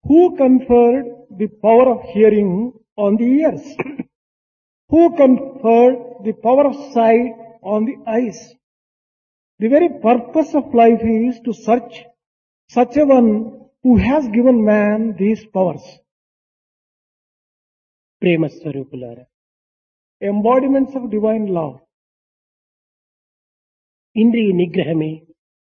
Who conferred the power of hearing on the ears? Who conferred the power of sight on the eyes? The very purpose of life is to search such a one who has given man these powers. ప్రేమ స్వరూపులారా, Embodiments of divine love. ఇంద్రియ నిగ్రహమే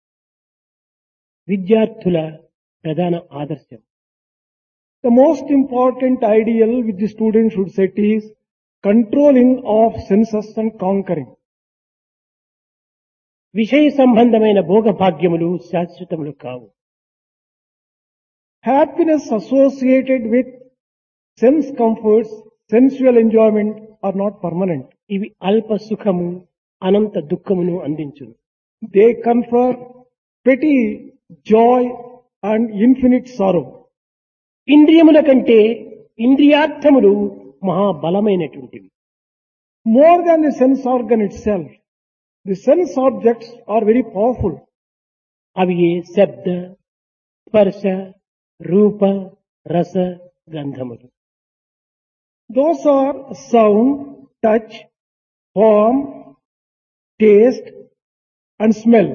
విద్యార్థుల ప్రధాన ఆదర్శం. The most important ideal which the student should set is controlling of senses and conquering. విషయ సంబంధమైన భోగభాగ్యములు శాశ్వతములు కావు. Happiness associated with sense comforts, sensual enjoyment are not permanent. ఇవి అల్ప సుఖము అనంత దుఃఖమును అందించును. They confer petty joy and infinite sorrow. ఇంద్రియముల కంటే ఇంద్రియార్థములు మహాబలమైనటువంటివి. More than the sense organ itself, the sense objects are very powerful. అవి శబ్ద, స్పర్శ, రూప, రస, గంధములు. Those are sound, touch, form, taste and smell.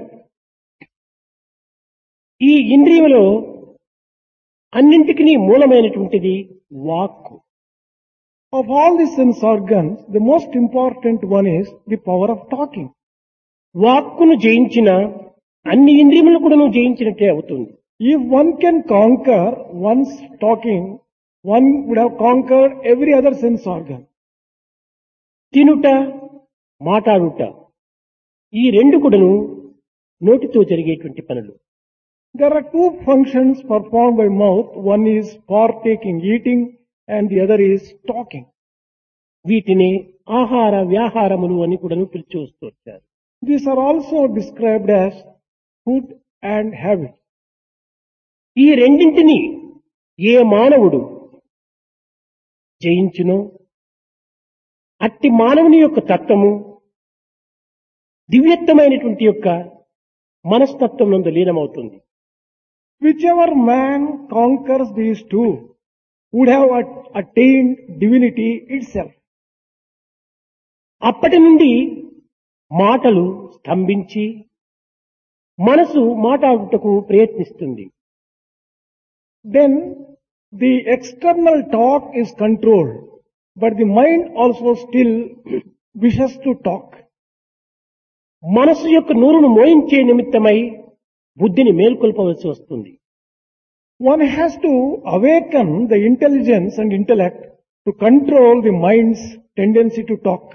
ఈ ఇంద్రియములో అన్నింటికి మూలమైనటువంటిది వాక్కు. Of all the sense organs, the most important one is the power of talking. వాక్కును జయించిన అన్ని ఇంద్రియములను కూడా జయించినట్టే అవుతుంది. If one can conquer one's talking, one would have conquered every other sense organ. తినుట, మాట్లాడుట, ఈ రెండు కూడాను నోటితో జరిగేటువంటి పనులు. There are two functions performed by mouth. One is partaking, eating, and the other is talking. వీటిని ఆహార వ్యాహారములు అని కూడాను పిలిచి వస్తూ వచ్చారు. These are also described as food and habit. ఈ రెండింటిని ఏ మానవుడు జయించునో అట్టి మానవుని యొక్క తత్వము దివ్యత్వమైనటువంటి యొక్క మనస్తత్వం నందు లీనమవుతుంది. Whichever man conquers these two would have attained divinity itself. అప్పటి నుండి మాటలు స్తంభించి మనసు మాట్లాడుటకు ప్రయత్నిస్తుంది. Then the external talk is controlled, but the mind also still wishes to talk. మనసు యొక్క నూరును మోయించే నిమిత్తమై బుద్ధిని మేల్కొల్పవలసి వస్తుంది. One has to awaken the intelligence and intellect to control the mind's tendency to talk.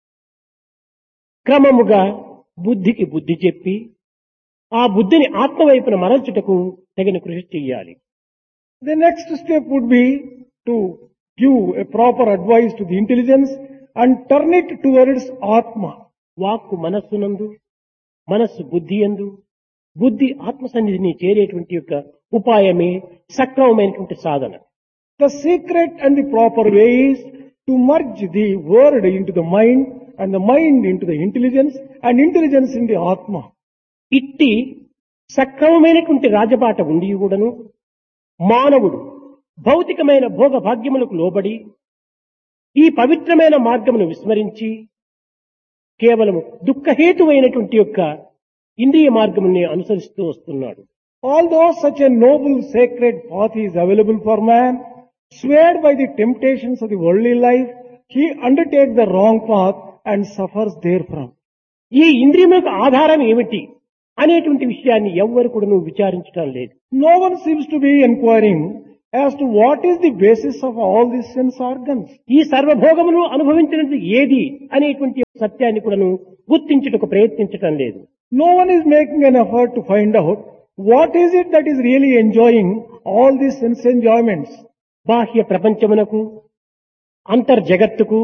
క్రమముగా బుద్ధికి బుద్ధి చెప్పి ఆ బుద్ధిని ఆత్మవైపున మరల్చుటకు తగిన కృషి చెయ్యాలి. The next step would be to give a proper advice to the intelligence and turn it towards Atma. వాక్కు మనస్సునందు, మనస్సు బుద్ధి యందు, బుద్ధి ఆత్మ సన్నిధిని చేరేటువంటి యొక్క ఉపాయమే సక్రమమైనటువంటి సాధన. The secret and the proper way is to merge the word into the mind and the mind into the intelligence and intelligence in the Atma. ఇట్టి సక్రమమైనటువంటి రాజబాట ఉండి కూడాను మానవుడు భౌతికమైన భోగ భాగ్యములకు లోబడి ఈ పవిత్రమైన మార్గమును విస్మరించి కేవలం దుఃఖహేతువైనటువంటి యొక్క ఇంద్రియ మార్గముని అనుసరిస్తూ వస్తున్నాడు. Although such a noble sacred path is available for man, swayed by the temptations of the worldly life, he undertakes the wrong path and suffers therefrom. ఈ ఇంద్రియములకు ఆధారం ఏమిటి అనేటువంటి విషయాన్ని ఎవ్వరు కూడా విచారించడం లేదు. No one seems to be inquiring as to what is the basis of all these sense organs. ఈ సర్వభోగమును అనుభవించినది ఏది అనేటువంటి సత్యాన్ని కూడా గుర్తించుటకు ప్రయత్నించటం లేదు. No one is making an effort to find out what is it that is really enjoying all these sense enjoyments. బాహ్య ప్రపంచమునకు అంతర్జగత్తుకు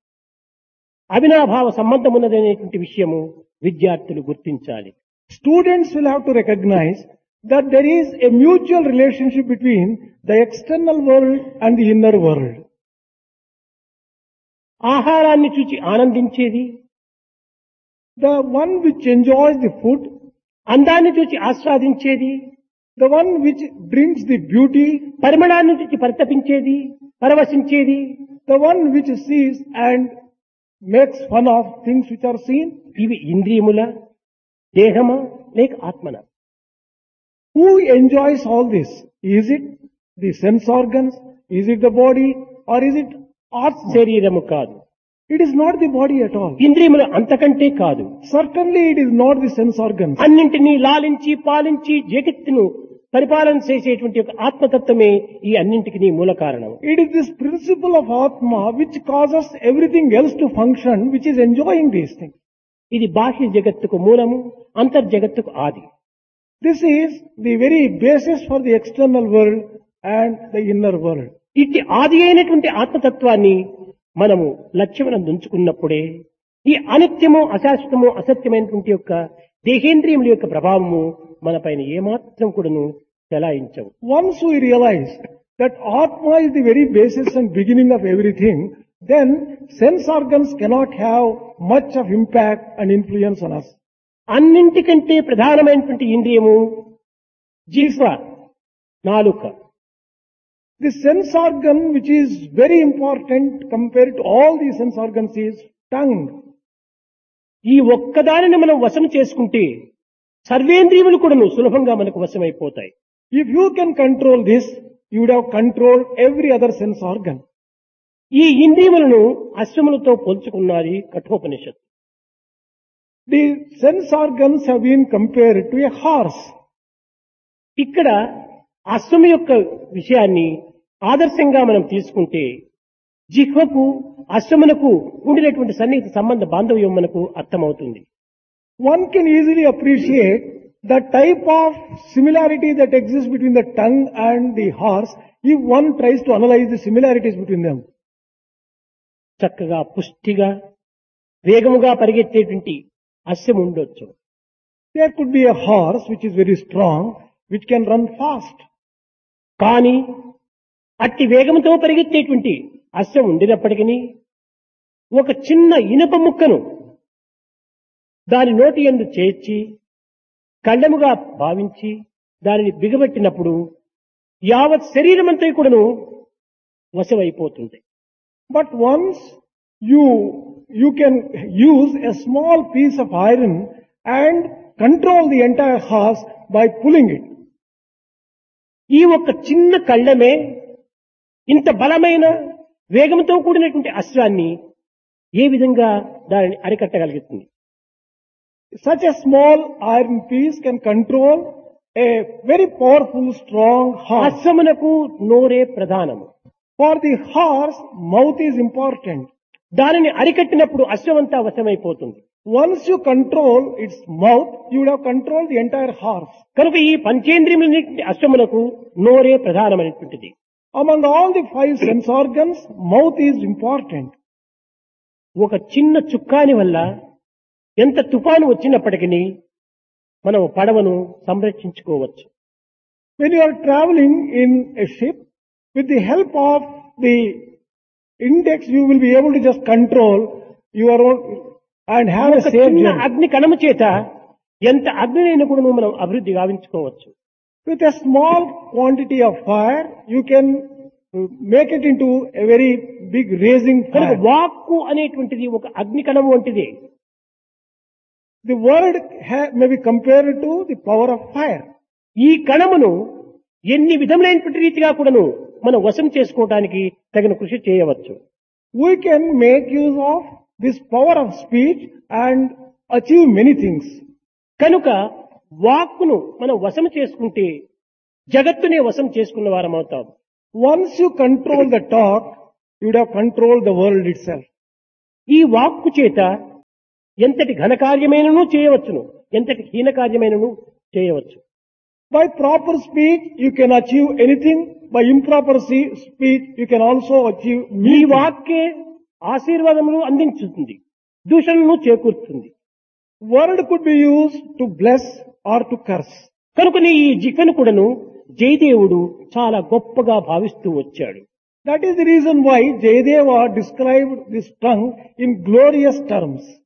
అవినాభావ సంబంధం ఉన్నదనేటువంటి విషయము విద్యార్థులు గుర్తించాలి. Students will have to recognize that there is a mutual relationship between the external world and the inner world. ఆహారాన్ని చూచి ఆనందించేది, The one which enjoys the food, అందాన్ని చూచి ఆస్వాదించేది, the one which brings the beauty, పరిమళాన్ని నుంచి పరితపించేది, పరవశించేది, the one which sees and makes fun of things which are seen. ఇవి ఇంద్రియముల, దేహమా లేక ఆత్మన? Who enjoys all this? Is it the sense organs? Is it the body? Or is it Atma? శరీరము కాదు, It is not the body at all. ఇంద్రియములు అంతకంటే కాదు. Certainly it is not the sense organs. అన్నింటినీ లాలించి పాలించి జగత్తును పరిపాలన చేసేటువంటి ఒక ఆత్మతత్వమే ఈ అన్నింటికి మూల కారణం. It is this principle of Atma which causes everything else to function, which is enjoying these things. ఇది బాహ్య జగత్తుకు మూలము, అంతర్జగత్తుకు ఆది. This is the very basis for the external world and the inner world. ఇట్టి ఆది అయినటువంటి ఆత్మతత్వాన్ని మనము లక్ష్యమునందు ఉంచుకున్నప్పుడే ఈ అనిత్యము, అశాశ్వతము, అసత్యమైనటువంటి యొక్క దేహేంద్రియముల యొక్క ప్రభావము మన పైన ఏమాత్రం కూడాను చెలాయించవు. Once we realize that Atma is the very basis and beginning of everything, then sense organs cannot have much of impact and influence on us. అన్నింటికంటే ప్రధానమైనటువంటి ఇంద్రియము జిహ్వ, నాలుక. The sense organ which is very important compared to all the sense organs is tongue. ఈ ఒక్కదానిని మనం వశం చేసుకుంటే సర్వేంద్రియములు కూడాను సులభంగా మనకు వశమైపోతాయి. If you can control this, you would have controlled every other sense organ. ఈ ఇంద్రియములను అశ్వములతో పోల్చుకున్నది Kathopanishad. The sense organs have been compared to a horse. ఇక్కడ అశ్వము యొక్క విషయాన్ని ఆదర్శంగా మనం తీసుకుంటే జిహ్వకు అశ్వమునకు ఉండినటువంటి సన్నిహిత సంబంధ బాంధవ్యం మనకు అర్థమవుతుంది. One can easily appreciate the type of similarity that exists between the tongue and the horse if one tries to analyze the similarities between them. చక్కగా పుష్టిగా వేగముగా పరిగెత్తేటువంటి అశ్వం ఉండొచ్చు. There could be a horse which is very strong, which can run fast. కానీ అట్టి వేగంతో పరిగెత్తేటువంటి అశ్వం ఉండినప్పటికీ ఒక చిన్న ఇనుప ముక్కను దాని నోటి యందు చేర్చి కళ్ళముగా భావించి దానిని బిగబట్టినప్పుడు యావత్ శరీరమంతా కూడాను వశమైపోతుంది. But once you can use a small piece of iron and control the entire horse by pulling it. ఈ ఒక్క చిన్న కళ్ళమే ఇంత బలమైన వేగంతో కూడినటువంటి అశ్వాన్ని ఏ విధంగా దానిని అరికట్టగలుగుతుంది? Such a small iron piece can control a very powerful, strong horse. అశ్వమునకు నోరే ప్రధానము. For the horse, mouth is important. దానిని అరికట్టినప్పుడు అశ్వమంతా వశమైపోతుంది. Once you control its mouth, you would have controlled the entire horse. కనుక ఈ పంచేంద్రియములన్నింటి అశ్వమునకు నోరే ప్రధానమైనటువంటిది. Among all the 5 sense organs, mouth is important. ఒక చిన్న చుక్కాని వల్ల ఎంత తుఫాను వచ్చినప్పటికీ మనం పడవను సంరక్షించుకోవచ్చు. When you are traveling in a ship, with the help of the index, you will be able to just control your own and have a ఒక safe చిన్న journey. అగ్ని కణము చేత ఎంత అగ్నినైనా కూడా మనం అభివృద్ధి గావించుకోవచ్చు. With a small quantity of fire, you can make it into a very big raising కనుక fire. వాక్కు అనేటువంటిది ఒక అగ్ని కణము వంటిది. The word may be compared to the power of fire. ఈ కణమును ఎన్ని విధములైనటువంటి రీతిగా కూడాను మనం వశం చేసుకోవడానికి తగిన కృషి చేయవచ్చు. We can make use of this power of speech and achieve many things. కనుక వాక్కును మనం వశం చేసుకుంటే జగత్తునే వశం చేసుకున్న వారం అవుతాం. Once you control the talk, you would have controlled the world itself. ఈ వాక్కు చేత ఎంతటి ఘనకార్యమైనను చేయవచ్చును, ఎంతటి హీనకార్యమైనను చేయవచ్చు. By proper speech, you can achieve anything. By improper speech, you can also achieve ఈ many things. వాక్కే ఆశీర్వాదములు అందించుతుంది, దూషణను చేకూరుతుంది. Word could be used to bless or to curse. కనుకనే ఈ జిహ్వను కూడాను జయదేవుడు చాలా గొప్పగా భావిస్తూ వచ్చాడు. That is the reason why Jayadeva described this tongue in glorious terms.